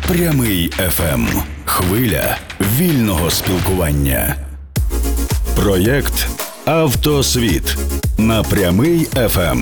Прямий FM. Хвиля вільного спілкування. Проєкт «Автосвіт» на Прямий FM.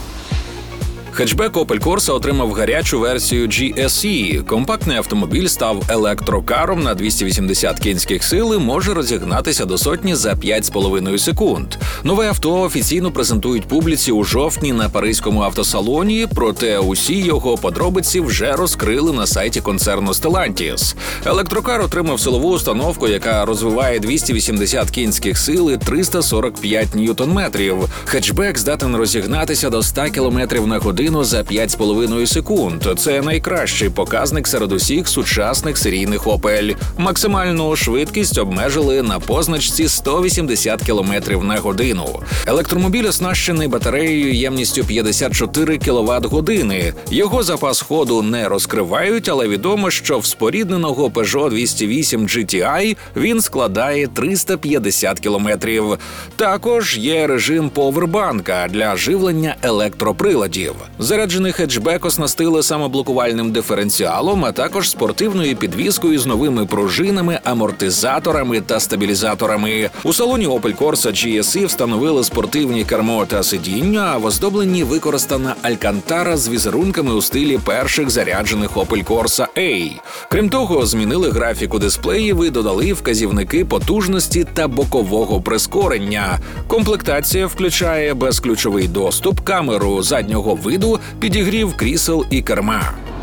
Хетчбек Opel Corsa отримав гарячу версію GSE. Компактний автомобіль став електрокаром на 280 кінських сил і може розігнатися до сотні за 5,5 секунд. Нове авто офіційно презентують публіці у жовтні на Паризькому автосалоні, проте усі його подробиці вже розкрили на сайті концерну Stellantis. Електрокар отримав силову установку, яка розвиває 280 кінських сил і 345 ньютон-метрів. Хетчбек здатен розігнатися до 100 км на годину за 5,5 секунд. Це найкращий показник серед усіх сучасних серійних Opel. Максимальну швидкість обмежили на позначці 180 км на годину. Електромобіль оснащений батареєю ємністю 54 кВт-години. Його запас ходу не розкривають, але відомо, що в спорідненого Peugeot 208 GTI він складає 350 км. Також є режим повербанка для живлення електроприладів. Заряджений хетчбек оснастили самоблокувальним диференціалом, а також спортивною підвіскою з новими пружинами, амортизаторами та стабілізаторами. У салоні Opel Corsa GSE встановили спортивні кермо та сидіння, а в оздобленні використана алькантара з візерунками у стилі перших заряджених Opel Corsa A. Крім того, змінили графіку дисплеїв і додали вказівники потужності та бокового прискорення. Комплектація включає безключовий доступ, камеру заднього виду, підігрів крісел і керма.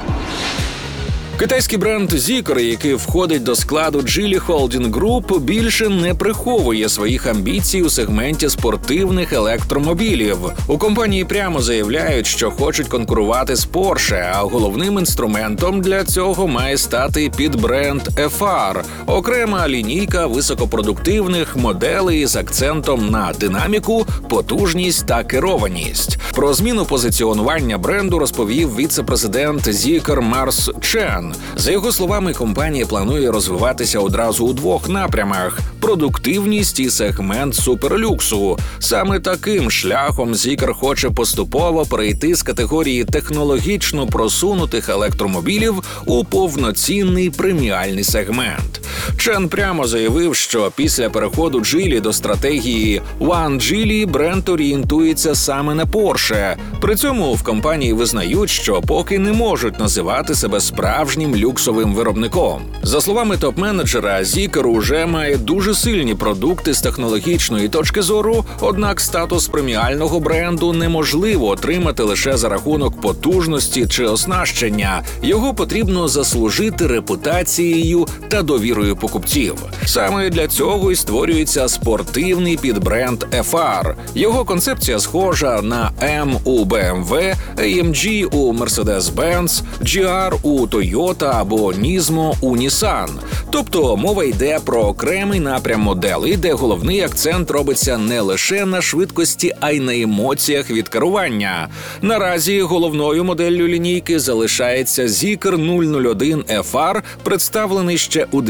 Китайський бренд Zeekr, який входить до складу Geely Holding Group, більше не приховує своїх амбіцій у сегменті спортивних електромобілів. У компанії прямо заявляють, що хочуть конкурувати з Porsche, а головним інструментом для цього має стати підбренд FR – окрема лінійка високопродуктивних моделей з акцентом на динаміку, потужність та керованість. Про зміну позиціонування бренду розповів віце-президент Zeekr Марс Чен. За його словами, компанія планує розвиватися одразу у двох напрямах – продуктивність і сегмент суперлюксу. Саме таким шляхом Zeekr хоче поступово перейти з категорії технологічно просунутих електромобілів у повноцінний преміальний сегмент. Чен прямо заявив, що після переходу Geely до стратегії One Geely бренд орієнтується саме на Porsche. При цьому в компанії визнають, що поки не можуть називати себе справжнім люксовим виробником. За словами топ-менеджера, Zeekr уже має дуже сильні продукти з технологічної точки зору, однак статус преміального бренду неможливо отримати лише за рахунок потужності чи оснащення. Його потрібно заслужити репутацією та довірою покупців. Саме для цього і створюється спортивний підбренд FR. Його концепція схожа на M у BMW, AMG у Mercedes-Benz, GR у Toyota або Nismo у Nissan. Тобто мова йде про окремий напрям моделей, де головний акцент робиться не лише на швидкості, а й на емоціях від керування. Наразі головною моделлю лінійки залишається Zeekr 001 FR, представлений ще у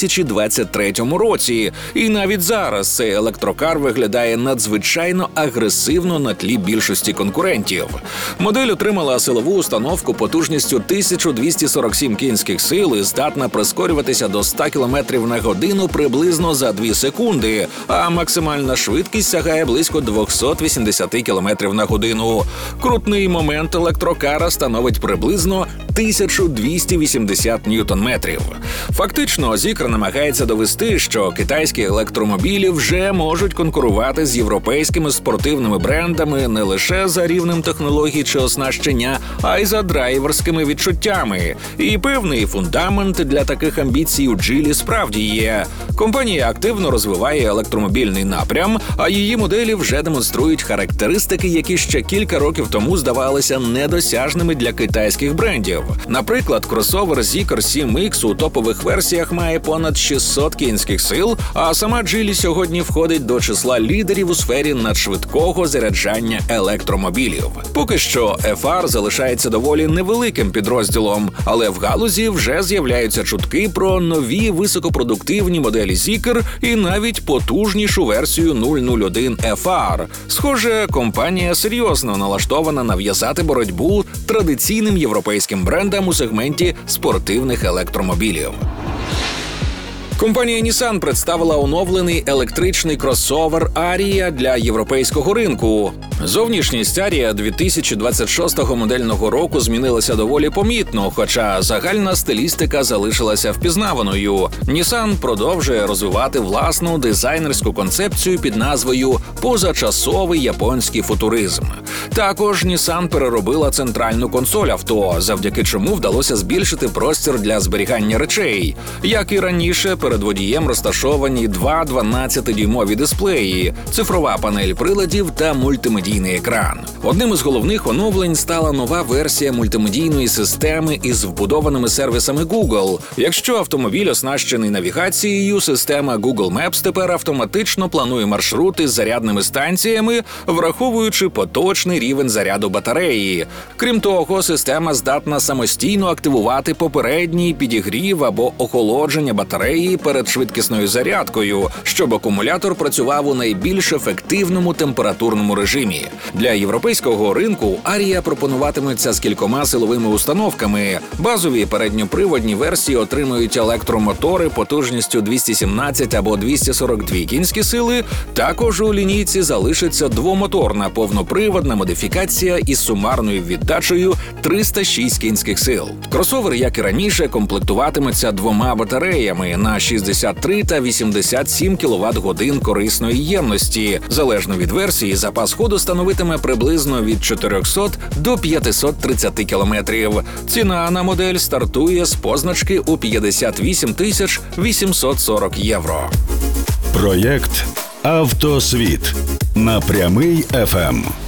2023 році. І навіть зараз цей електрокар виглядає надзвичайно агресивно на тлі більшості конкурентів. Модель отримала силову установку потужністю 1247 кінських сил і здатна прискорюватися до 100 км на годину приблизно за 2 секунди, а максимальна швидкість сягає близько 280 км на годину. Крутний момент електрокара становить приблизно 1280 ньютон-метрів. Фактично, Zeekr намагається довести, що китайські електромобілі вже можуть конкурувати з європейськими спортивними брендами не лише за рівнем технологій чи оснащення, а й за драйверськими відчуттями. І певний фундамент для таких амбіцій у Geely справді є. Компанія активно розвиває електромобільний напрям, а її моделі вже демонструють характеристики, які ще кілька років тому здавалися недосяжними для китайських брендів. Наприклад, кросовер Zeekr 7X у топових версіях має понад 600 кінських сил, а сама Geely сьогодні входить до числа лідерів у сфері надшвидкого заряджання електромобілів. Поки що FR залишається доволі невеликим підрозділом, але в галузі вже з'являються чутки про нові високопродуктивні моделі Zeekr і навіть потужнішу версію 001 FR. Схоже, компанія серйозно налаштована нав'язати боротьбу традиційним європейським брендам брендам у сегменті спортивних електромобілів. Компанія Nissan представила оновлений електричний кросовер Ariya для європейського ринку. Зовнішність Ariya 2026 модельного року змінилася доволі помітно, хоча загальна стилістика залишилася впізнаваною. Nissan продовжує розвивати власну дизайнерську концепцію під назвою «Позачасовий японський футуризм». Також Nissan переробила центральну консоль авто, завдяки чому вдалося збільшити простір для зберігання речей. Як і раніше, перед водієм розташовані два 12-дюймові дисплеї, цифрова панель приладів та мультимедійний екран. Одним із головних оновлень стала нова версія мультимедійної системи із вбудованими сервісами Google. Якщо автомобіль оснащений навігацією, система Google Maps тепер автоматично планує маршрути з зарядними станціями, враховуючи поточний рівень заряду батареї. Крім того, система здатна самостійно активувати попередній підігрів або охолодження батареї перед швидкісною зарядкою, щоб акумулятор працював у найбільш ефективному температурному режимі. Для європейського ринку Ariya пропонуватиметься з кількома силовими установками. Базові передньоприводні версії отримують електромотори потужністю 217 або 242 кінські сили. Також у лінійці залишиться двомоторна повноприводна модифікація із сумарною віддачею 306 кінських сил. Кросовер, як і раніше, комплектуватиметься двома батареями на 63 та 87 кВт-годин корисної ємності. Залежно від версії, запас ходу становитиме приблизно від 400 до 530 км. Ціна на модель стартує з позначки у 58 840 євро. Проєкт «Автосвіт» на Прямий ФМ.